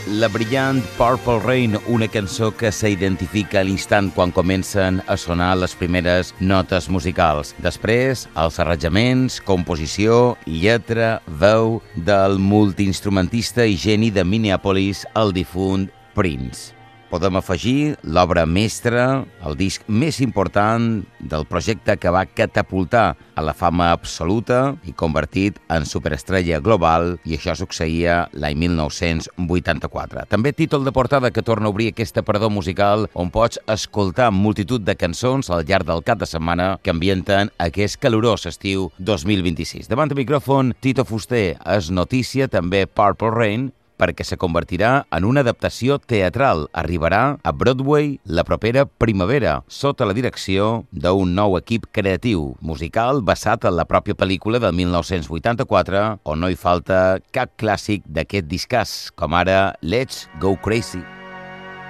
la brillant Purple Rain, una cançó que s'identifica a l'instant quan comencen a sonar les primeres notes musicals. Després, els arranjaments, composició, lletra, veu del multiinstrumentista i geni de Minneapolis, el difunt Prince. Podem afegir l'obra mestra, el disc més important del projecte que va catapultar a la fama absoluta i convertit en superestrella global, i això succeïa l'any 1984. També títol de portada que torna a obrir aquesta parador musical on pots escoltar multitud de cançons al llarg del cap de setmana que ambienten aquest calorós estiu 2026. Davant del micròfon, Tito Fuster. És notícia també Purple Rain, perquè se convertirà en una adaptació teatral. Arribarà a Broadway la propera primavera, sota la direcció d'un nou equip creatiu musical basat en la pròpia pel·lícula del 1984, on no hi falta cap clàssic d'aquest discàs, com ara Let's Go Crazy.